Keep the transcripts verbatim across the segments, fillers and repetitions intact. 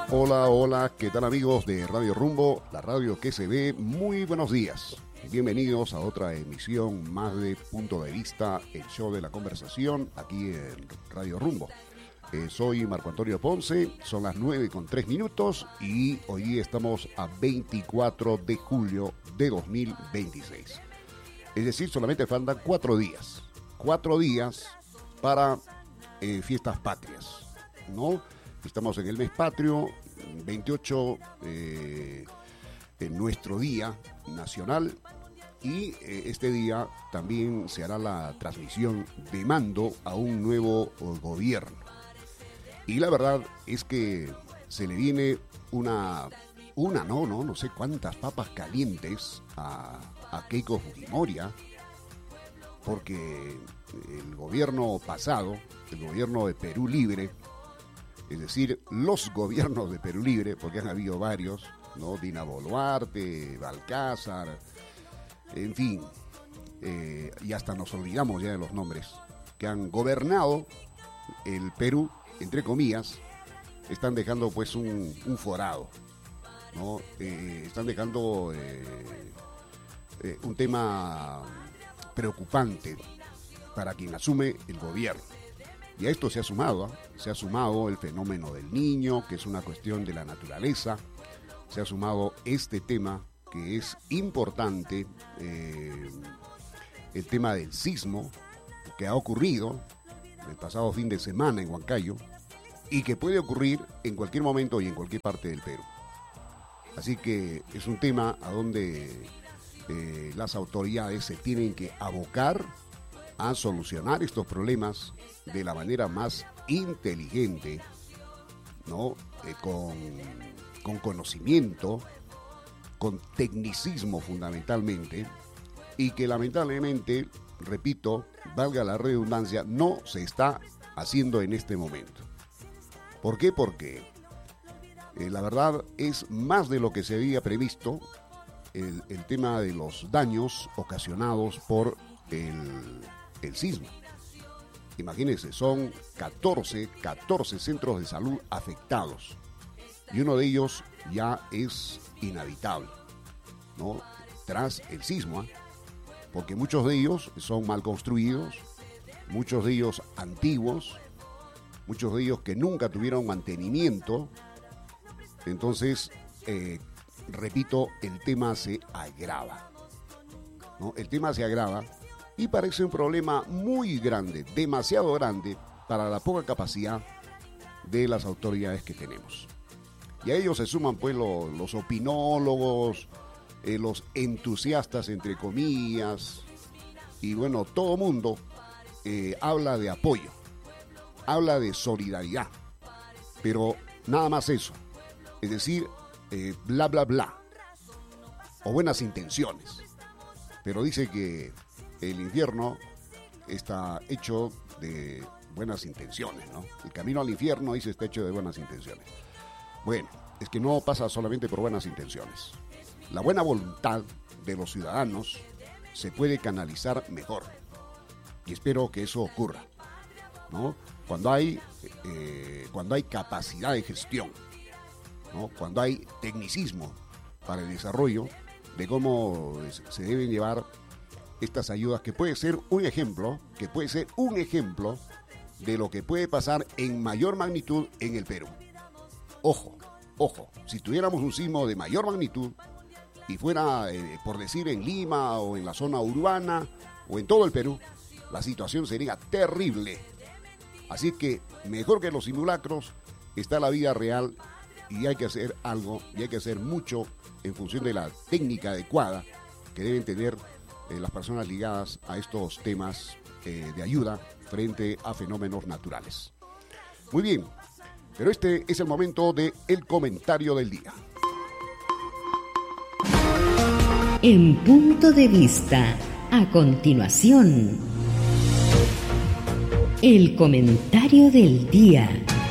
Hola, hola, ¿qué tal amigos de Radio Rumbo, la radio que se ve? Muy buenos días. Bienvenidos a otra emisión más de Punto de Vista, el show de la conversación aquí en Radio Rumbo. Eh, soy Marco Antonio Ponce, son las nueve con tres minutos y hoy estamos a veinticuatro de julio de dos mil veintiséis. Es decir, solamente faltan cuatro días, cuatro días para eh, fiestas patrias, ¿no? Estamos en el mes patrio, veintiocho, eh, en nuestro día nacional, y eh, este día también se hará la transmisión de mando a un nuevo gobierno. Y la verdad es que se le viene una, una no, no, no sé cuántas papas calientes a, a Keiko Fujimori, porque el gobierno pasado, el gobierno de Perú Libre, es decir, los gobiernos de Perú Libre, porque han habido varios, ¿no? Dina Boluarte, Balcázar, en fin, eh, y hasta nos olvidamos ya de los nombres, que han gobernado el Perú, entre comillas, están dejando pues un, un forado, ¿no? Eh, están dejando eh, eh, un tema preocupante para quien asume el gobierno. Y a esto se ha sumado, ¿eh? se ha sumado el fenómeno del Niño, que es una cuestión de la naturaleza, se ha sumado este tema que es importante, eh, el tema del sismo que ha ocurrido el pasado fin de semana en Huancayo y que puede ocurrir en cualquier momento y en cualquier parte del Perú. Así que es un tema a donde eh, las autoridades se tienen que abocar a solucionar estos problemas de la manera más inteligente, ¿no? Eh, con, con conocimiento, con tecnicismo fundamentalmente, y que lamentablemente, repito, valga la redundancia, no se está haciendo en este momento. ¿Por qué? Porque eh, la verdad es más de lo que se había previsto el, el tema de los daños ocasionados por el el sismo. Imagínense, son catorce, catorce centros de salud afectados y uno de ellos ya es inhabitable, ¿no? Tras el sismo, ¿eh? Porque muchos de ellos son mal construidos, muchos de ellos antiguos, muchos de ellos que nunca tuvieron mantenimiento. Entonces, eh, repito, el tema se agrava, ¿no? El tema se agrava y parece un problema muy grande, demasiado grande para la poca capacidad de las autoridades que tenemos. Y a ellos se suman pues lo, los opinólogos, eh, los entusiastas entre comillas, y bueno, todo mundo eh, habla de apoyo, habla de solidaridad, pero nada más eso, es decir, eh, bla bla bla, o buenas intenciones, pero dice que el infierno está hecho de buenas intenciones, ¿no? El camino al infierno, dice, está hecho de buenas intenciones. Bueno, es que no pasa solamente por buenas intenciones. La buena voluntad de los ciudadanos se puede canalizar mejor. Y espero que eso ocurra, ¿no? Cuando hay, eh, cuando hay capacidad de gestión, ¿no? Cuando hay tecnicismo para el desarrollo de cómo se deben llevar estas ayudas, que puede ser un ejemplo, que puede ser un ejemplo de lo que puede pasar en mayor magnitud en el Perú. Ojo, ojo, si tuviéramos un sismo de mayor magnitud y fuera, eh, por decir, en Lima o en la zona urbana o en todo el Perú, la situación sería terrible. Así que mejor que los simulacros está la vida real y hay que hacer algo, y hay que hacer mucho en función de la técnica adecuada que deben tener Eh, las personas ligadas a estos temas eh, de ayuda frente a fenómenos naturales. Muy bien, pero este es el momento de el comentario del día. En Punto de Vista, a continuación, el comentario del día.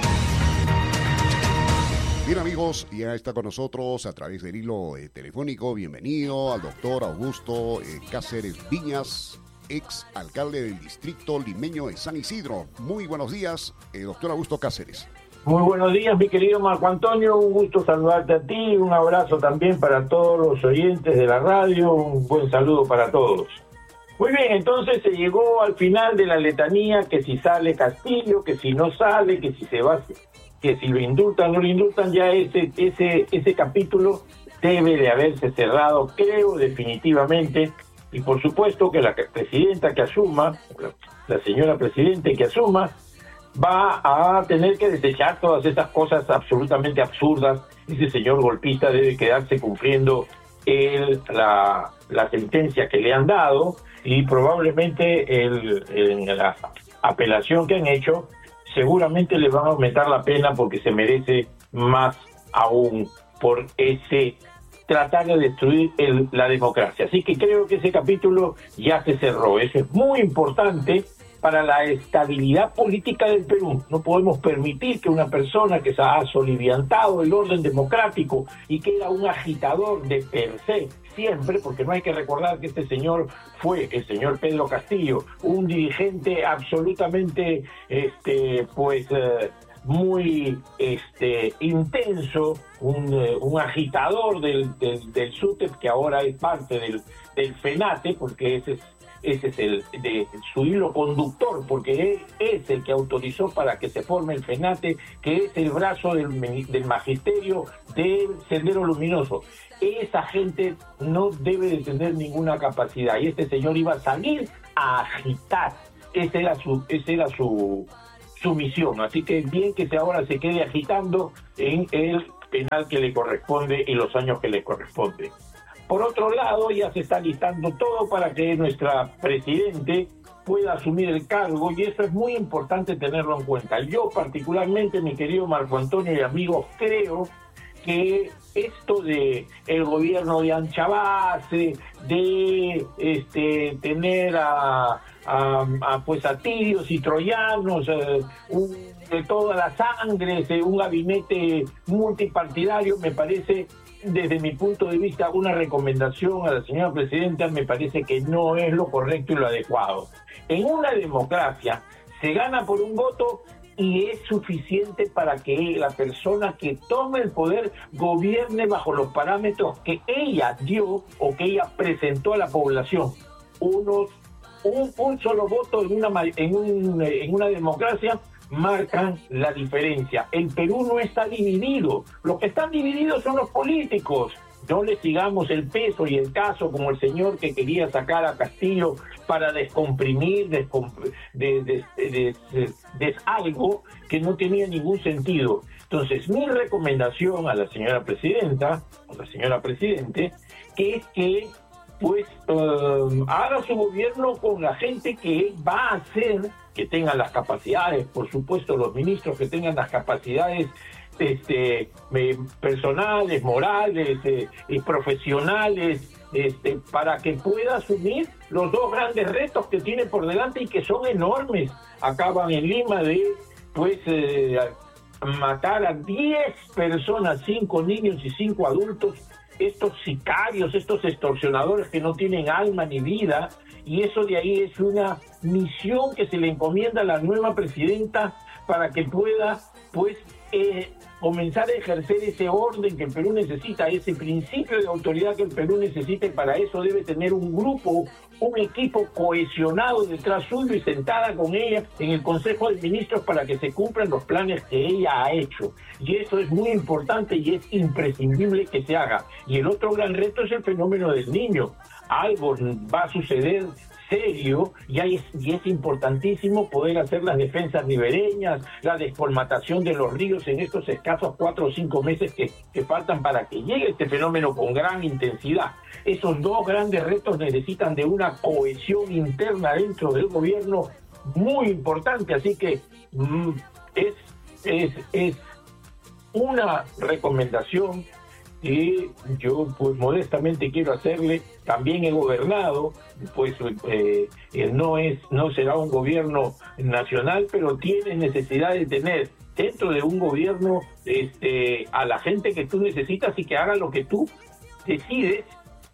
Bien amigos, ya está con nosotros a través del hilo eh, telefónico, bienvenido al doctor Augusto eh, Cáceres Viñas, ex alcalde del distrito limeño de San Isidro. Muy buenos días, eh, doctor Augusto Cáceres. Muy buenos días, mi querido Marco Antonio, un gusto saludarte a ti, un abrazo también para todos los oyentes de la radio, un buen saludo para todos. Muy bien, entonces se llegó al final de la letanía, que si sale Castillo, que si no sale, que si se va, que si lo indultan, no lo indultan, ya ese, ese, ese capítulo debe de haberse cerrado, creo, definitivamente, y por supuesto que la presidenta que asuma, la señora presidente que asuma, va a tener que desechar todas esas cosas absolutamente absurdas. Ese señor golpista debe quedarse cumpliendo el, la, la sentencia que le han dado, y probablemente el, el, la apelación que han hecho seguramente le van a aumentar la pena, porque se merece más aún por ese tratar de destruir el, la democracia. Así que creo que ese capítulo ya se cerró. Eso es muy importante para la estabilidad política del Perú. No podemos permitir que una persona que se ha soliviantado el orden democrático y que era un agitador de per se siempre, porque no hay que recordar que este señor fue, el señor Pedro Castillo, un dirigente absolutamente, este, pues, eh, muy este, intenso, un, eh, un agitador del, del, del SUTEP, que ahora es parte del, del FENATE, porque ese es Ese es el de su hilo conductor, porque él es el que autorizó para que se forme el FENATE, que es el brazo del, del magisterio del Sendero Luminoso. Esa gente no debe de tener ninguna capacidad, y este señor iba a salir a agitar. Esa era su, esa era su, su misión. Así que bien que se ahora se quede agitando en el penal que le corresponde y los años que le corresponde. Por otro lado, ya se está listando todo para que nuestra presidente pueda asumir el cargo, y eso es muy importante tenerlo en cuenta. Yo particularmente, mi querido Marco Antonio y amigos, creo que esto de el gobierno de ancha base, de este tener a, a, a pues a tirios y troyanos, eh, un, de todas las sangres, de un gabinete multipartidario, me parece, desde mi punto de vista, una recomendación a la señora presidenta, me parece que no es lo correcto y lo adecuado. En una democracia se gana por un voto y es suficiente para que la persona que tome el poder gobierne bajo los parámetros que ella dio o que ella presentó a la población. Unos, un, un solo voto en una, en, un, en una democracia marcan la diferencia. El Perú no está dividido. Los que están divididos son los políticos. No le sigamos el peso y el caso como el señor que quería sacar a Castillo para descomprimir descomp de, de, de, de, de, de algo que no tenía ningún sentido. Entonces, mi recomendación a la señora presidenta, a la señora presidente, que es que pues uh, haga su gobierno con la gente que va a hacer, que tengan las capacidades, por supuesto los ministros que tengan las capacidades este, eh, personales, morales eh, y profesionales, este, para que pueda asumir los dos grandes retos que tiene por delante y que son enormes. Acaban en Lima de pues eh, matar a diez personas, cinco niños y cinco adultos, estos sicarios, estos extorsionadores que no tienen alma ni vida, y eso de ahí es una misión que se le encomienda a la nueva presidenta para que pueda, pues, eh, comenzar a ejercer ese orden que el Perú necesita, ese principio de autoridad que el Perú necesita, y para eso debe tener un grupo, un equipo cohesionado detrás suyo y sentada con ella en el Consejo de Ministros para que se cumplan los planes que ella ha hecho. Y eso es muy importante y es imprescindible que se haga. Y el otro gran reto es el fenómeno del niño. Algo va a suceder serio y es, y es importantísimo poder hacer las defensas ribereñas, la descolmatación de los ríos en estos escasos cuatro o cinco meses que, que faltan para que llegue este fenómeno con gran intensidad. Esos dos grandes retos necesitan de una cohesión interna dentro del gobierno muy importante, así que mm, es, es, es una recomendación que yo pues modestamente quiero hacerle. También he gobernado, pues eh, eh, no es no será un gobierno nacional, pero tiene necesidad de tener dentro de un gobierno este a la gente que tú necesitas y que haga lo que tú decides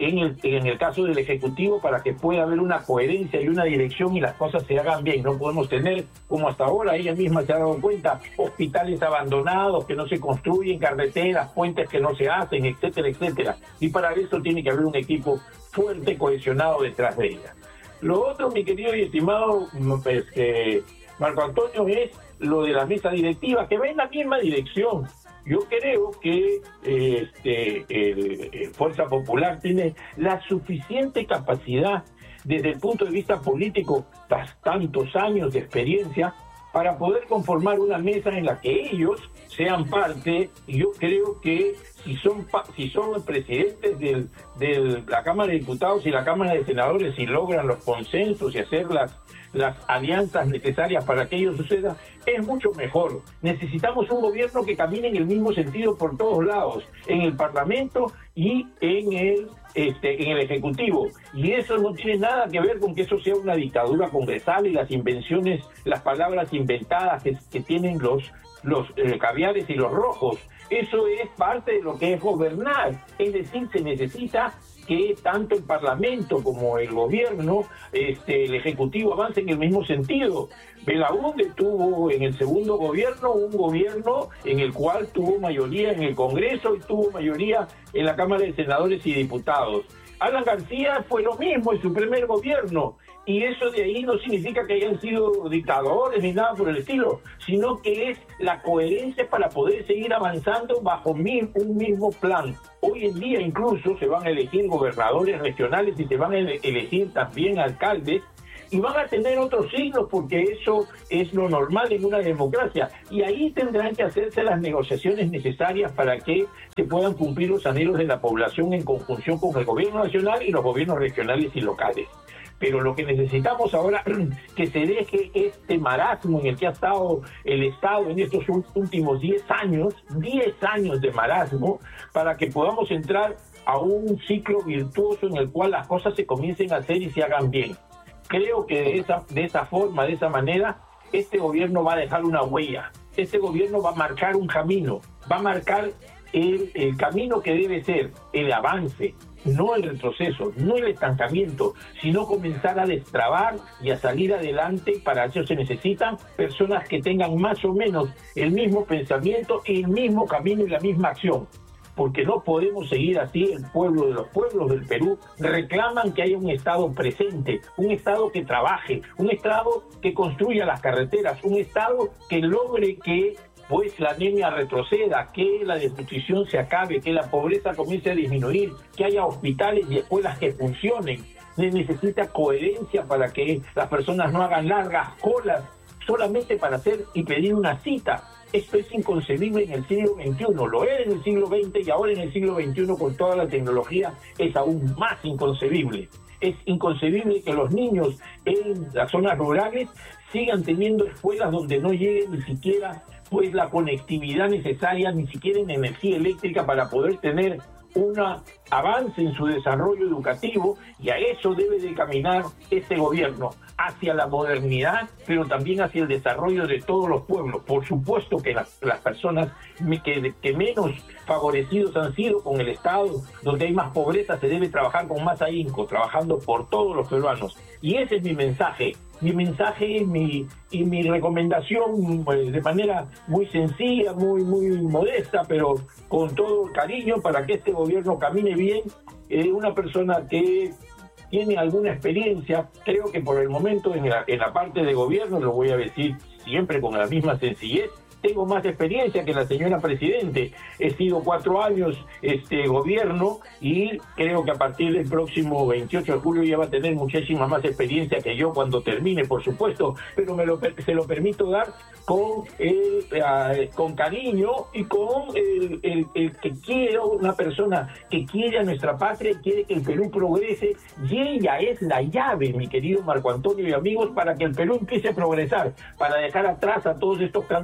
en el, en el caso del Ejecutivo para que pueda haber una coherencia y una dirección y las cosas se hagan bien. No podemos tener, como hasta ahora, ella misma se ha dado cuenta, hospitales abandonados que no se construyen, carreteras, puentes que no se hacen, etcétera, etcétera. Y para eso tiene que haber un equipo fuerte, cohesionado detrás de ella. Lo otro, mi querido y estimado pues, eh, Marco Antonio, es lo de la mesa directiva, que va en la misma dirección. Yo creo que eh, este, el, el Fuerza Popular tiene la suficiente capacidad desde el punto de vista político, tras tantos años de experiencia, para poder conformar una mesa en la que ellos sean parte. Y yo creo que si son si son presidentes de del, la Cámara de Diputados y la Cámara de Senadores y logran los consensos y hacer las las alianzas necesarias para que ello suceda, es mucho mejor. Necesitamos un gobierno que camine en el mismo sentido por todos lados, en el Parlamento y en el este, en el Ejecutivo. Y eso no tiene nada que ver con que eso sea una dictadura congresal y las invenciones, las palabras inventadas que, que tienen los, los eh, caviares y los rojos. Eso es parte de lo que es gobernar. Es decir, se necesita que tanto el Parlamento como el gobierno, este, el Ejecutivo avance en el mismo sentido. Belaúnde tuvo en el segundo gobierno un gobierno en el cual tuvo mayoría en el Congreso y tuvo mayoría en la Cámara de Senadores y Diputados. Alan García fue lo mismo en su primer gobierno, y eso de ahí no significa que hayan sido dictadores ni nada por el estilo, sino que es la coherencia para poder seguir avanzando bajo un mismo plan. Hoy en día incluso se van a elegir gobernadores regionales y se van a elegir también alcaldes, y van a tener otros signos porque eso es lo normal en una democracia, y ahí tendrán que hacerse las negociaciones necesarias para que se puedan cumplir los anhelos de la población en conjunción con el gobierno nacional y los gobiernos regionales y locales. Pero lo que necesitamos ahora, que se deje este marasmo en el que ha estado el Estado en estos últimos diez años, diez años de marasmo, para que podamos entrar a un ciclo virtuoso en el cual las cosas se comiencen a hacer y se hagan bien. Creo que de esa, de esa forma, de esa manera, este gobierno va a dejar una huella. Este gobierno va a marcar un camino, va a marcar el, el camino que debe ser el avance, no el retroceso, no el estancamiento, sino comenzar a destrabar y a salir adelante. Para eso se necesitan personas que tengan más o menos el mismo pensamiento, el mismo camino y la misma acción. Porque no podemos seguir así. El pueblo de los pueblos del Perú reclaman que haya un Estado presente, un Estado que trabaje, un Estado que construya las carreteras, un Estado que logre que pues la anemia retroceda, que la desnutrición se acabe, que la pobreza comience a disminuir, que haya hospitales y escuelas que funcionen. Se necesita coherencia para que las personas no hagan largas colas solamente para hacer y pedir una cita. Esto es inconcebible en el siglo veintiuno, lo era en el siglo veinte y ahora en el siglo veintiuno con toda la tecnología es aún más inconcebible. Es inconcebible que los niños en las zonas rurales sigan teniendo escuelas donde no llegue ni siquiera pues la conectividad necesaria, ni siquiera en energía eléctrica para poder tener un avance en su desarrollo educativo, y a eso debe de caminar este gobierno, hacia la modernidad, pero también hacia el desarrollo de todos los pueblos. Por supuesto que las, las personas que, que menos favorecidos han sido con el Estado, donde hay más pobreza, se debe trabajar con más ahínco, trabajando por todos los peruanos. Y ese es mi mensaje. Mi mensaje es mi, y mi recomendación, pues, de manera muy sencilla, muy, muy modesta, pero con todo el cariño para que este gobierno camine bien. Eh, una persona que tiene alguna experiencia, creo que por el momento en la, en la parte de gobierno, lo voy a decir siempre con la misma sencillez, tengo más experiencia que la señora Presidente. He sido cuatro años este gobierno y creo que a partir del próximo veintiocho de julio ya va a tener muchísima más experiencia que yo cuando termine, por supuesto, pero me lo, se lo permito dar con el, eh, con cariño y con el, el, el que quiero, una persona que quiere a nuestra patria y quiere que el Perú progrese, y ella es la llave, mi querido Marco Antonio y amigos, para que el Perú empiece a progresar, para dejar atrás a todos estos cantos de sirena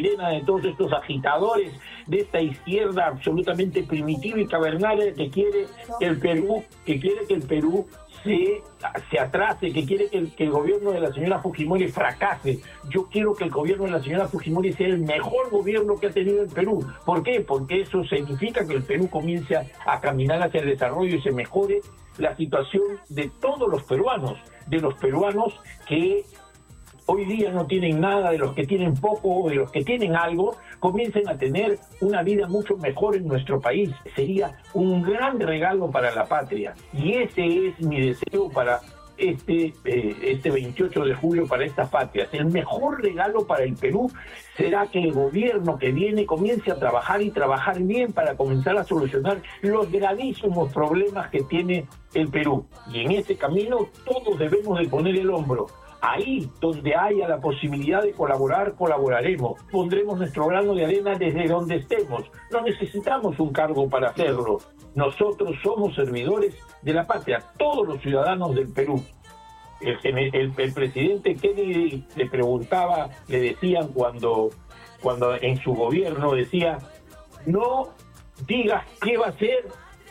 sirena de todos estos agitadores de esta izquierda absolutamente primitiva y cavernaria que quiere que el Perú, que quiere que el Perú se, se atrase, que quiere que el, que el gobierno de la señora Fujimori fracase. Yo quiero que el gobierno de la señora Fujimori sea el mejor gobierno que ha tenido el Perú. ¿Por qué? Porque eso significa que el Perú comience a, a caminar hacia el desarrollo y se mejore la situación de todos los peruanos, de los peruanos que hoy día no tienen nada, de los que tienen poco, de los que tienen algo, comiencen a tener una vida mucho mejor en nuestro país. Sería un gran regalo para la patria. Y ese es mi deseo para este, eh, este veintiocho de julio, para estas patrias. El mejor regalo para el Perú será que el gobierno que viene comience a trabajar y trabajar bien para comenzar a solucionar los gravísimos problemas que tiene el Perú. Y en ese camino todos debemos de poner el hombro. Ahí donde haya la posibilidad de colaborar, colaboraremos. Pondremos nuestro grano de arena desde donde estemos. No necesitamos un cargo para hacerlo. Nosotros somos servidores de la patria, todos los ciudadanos del Perú. El, el, el presidente Kennedy le preguntaba, le decían cuando, cuando en su gobierno decía, no digas qué va a hacer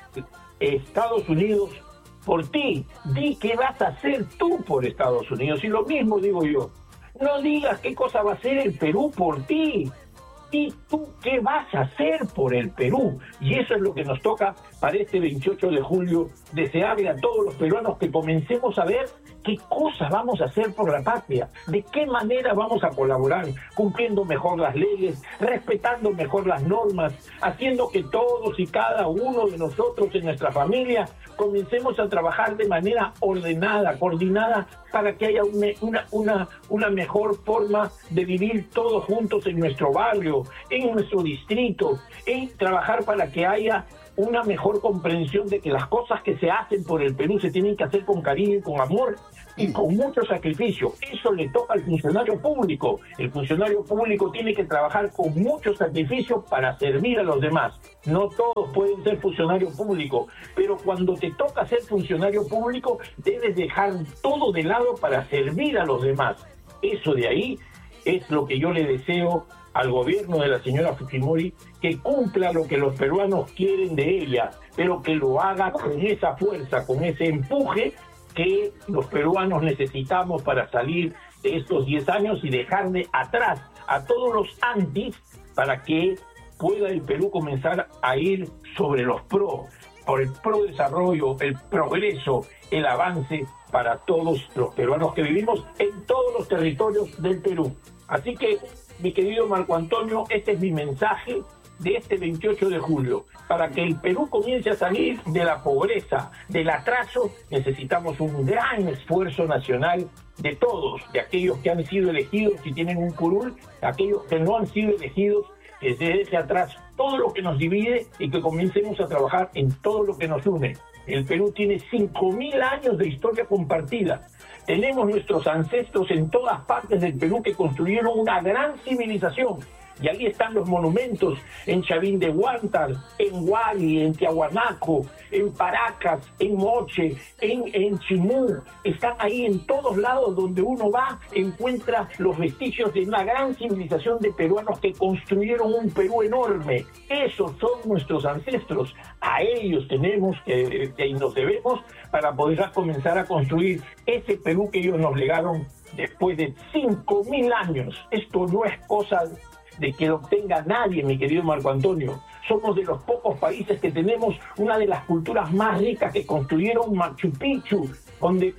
Estados Unidos por ti, di qué vas a hacer tú por Estados Unidos. Y lo mismo digo yo, no digas qué cosa va a hacer el Perú por ti, di tú qué vas a hacer por el Perú. Y eso es lo que nos toca para este veintiocho de julio, desearle a todos los peruanos que comencemos a ver qué cosas vamos a hacer por la patria, de qué manera vamos a colaborar, cumpliendo mejor las leyes, respetando mejor las normas, haciendo que todos y cada uno de nosotros en nuestra familia comencemos a trabajar de manera ordenada, coordinada, para que haya una, una, una, una mejor forma de vivir todos juntos en nuestro barrio, en nuestro distrito, en trabajar para que haya una mejor comprensión de que las cosas que se hacen por el Perú se tienen que hacer con cariño y con amor y con mucho sacrificio. Eso le toca al funcionario público. El funcionario público tiene que trabajar con mucho sacrificio para servir a los demás. No todos pueden ser funcionario público, pero cuando te toca ser funcionario público debes dejar todo de lado para servir a los demás. Eso de ahí es lo que yo le deseo al gobierno de la señora Fujimori, que cumpla lo que los peruanos quieren de ella, pero que lo haga con esa fuerza, con ese empuje que los peruanos necesitamos para salir de estos diez años y dejarle atrás a todos los antis para que pueda el Perú comenzar a ir sobre los pro, por el pro desarrollo, el progreso, el avance para todos los peruanos que vivimos en todos los territorios del Perú. Así que, mi querido Marco Antonio, este es mi mensaje de este veintiocho de julio. Para que el Perú comience a salir de la pobreza, del atraso, necesitamos un gran esfuerzo nacional de todos, de aquellos que han sido elegidos y tienen un curul, de aquellos que no han sido elegidos, que se deje atrás todo lo que nos divide y que comencemos a trabajar en todo lo que nos une. El Perú tiene cinco mil años de historia compartida. Tenemos nuestros ancestros en todas partes del Perú que construyeron una gran civilización. Y ahí están los monumentos en Chavín de Huántar, en Huari, en Tiahuanaco, en Paracas, en Moche, en, en Chimú. Están ahí en todos lados donde uno va, encuentra los vestigios de una gran civilización de peruanos que construyeron un Perú enorme. Esos son nuestros ancestros. A ellos tenemos que, que nos debemos para poder comenzar a construir ese Perú que ellos nos legaron después de cinco mil años. Esto no es cosa de que lo tenga nadie, mi querido Marco Antonio. Somos de los pocos países que tenemos una de las culturas más ricas, que construyeron Machu Picchu, donde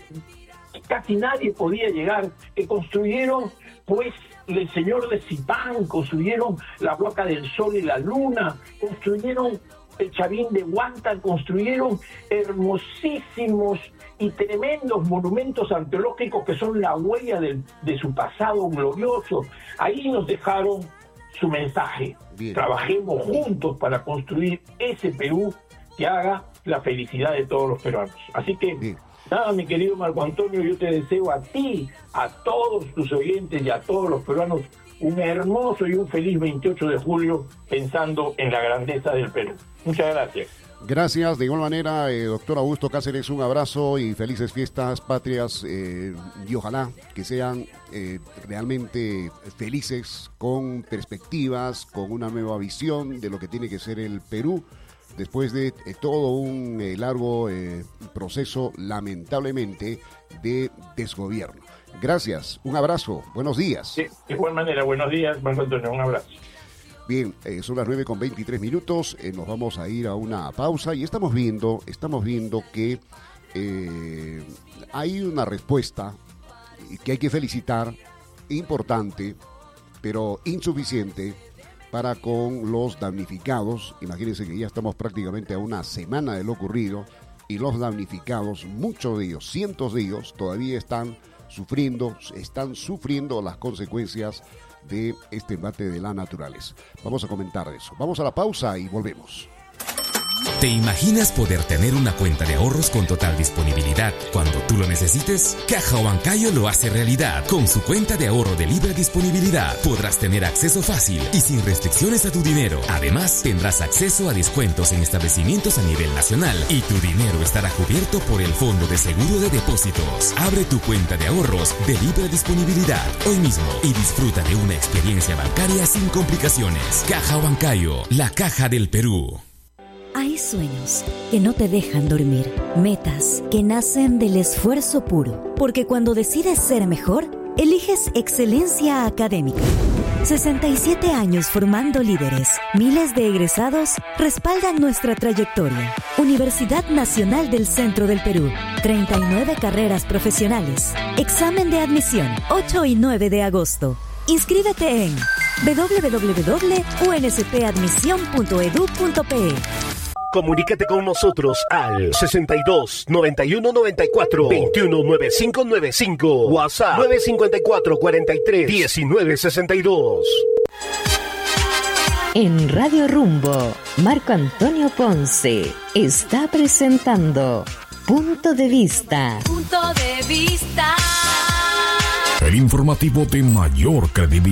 casi nadie podía llegar, que construyeron pues el Señor de Zipán, construyeron la Huaca del Sol y la Luna, construyeron el Chavín de Huántar, construyeron hermosísimos y tremendos monumentos arqueológicos que son la huella de, de su pasado glorioso. Ahí nos dejaron su mensaje. Bien. Trabajemos juntos para construir ese Perú que haga la felicidad de todos los peruanos. Así que, bien. Nada, mi querido Marco Antonio, yo te deseo a ti, a todos tus oyentes y a todos los peruanos un hermoso y un feliz veintiocho de julio, pensando en la grandeza del Perú. Muchas gracias. Gracias, de igual manera, eh, doctor Augusto Cáceres, un abrazo y felices fiestas patrias eh, y ojalá que sean eh, realmente felices, con perspectivas, con una nueva visión de lo que tiene que ser el Perú después de eh, todo un eh, largo eh, proceso, lamentablemente, de desgobierno. Gracias, un abrazo, buenos días. Sí, de igual manera, buenos días, Marco Antonio, un abrazo. Bien, eh, son las nueve con veintitrés minutos, eh, nos vamos a ir a una pausa y estamos viendo, estamos viendo que eh, hay una respuesta que hay que felicitar, importante, pero insuficiente para con los damnificados. Imagínense que ya estamos prácticamente a una semana de lo ocurrido y los damnificados, muchos de ellos, cientos de ellos, todavía están sufriendo, están sufriendo las consecuencias de este embate de la naturaleza. Vamos a comentar de eso. Vamos a la pausa y volvemos. ¿Te imaginas poder tener una cuenta de ahorros con total disponibilidad cuando tú lo necesites? Caja Huancayo lo hace realidad. Con su cuenta de ahorro de libre disponibilidad podrás tener acceso fácil y sin restricciones a tu dinero. Además, tendrás acceso a descuentos en establecimientos a nivel nacional y tu dinero estará cubierto por el Fondo de Seguro de Depósitos. Abre tu cuenta de ahorros de libre disponibilidad hoy mismo y disfruta de una experiencia bancaria sin complicaciones. Caja Huancayo, la caja del Perú. Hay sueños que no te dejan dormir, metas que nacen del esfuerzo puro, porque cuando decides ser mejor, eliges excelencia académica. sesenta y siete años formando líderes, miles de egresados respaldan nuestra trayectoria. Universidad Nacional del Centro del Perú, treinta y nueve carreras profesionales. Examen de admisión, ocho y nueve de agosto. Inscríbete en doble u doble u doble u punto u n s p admisión punto e d u punto p e. Comunícate con nosotros al sesenta y dos, noventa y uno, noventa y cuatro, veintiuno, noventa y cinco noventa y cinco. WhatsApp nueve cinco cuatro, cuarenta y tres, diecinueve sesenta y dos. En Radio Rumbo, Marco Antonio Ponce está presentando Punto de Vista. Punto de Vista. El informativo de mayor credibilidad.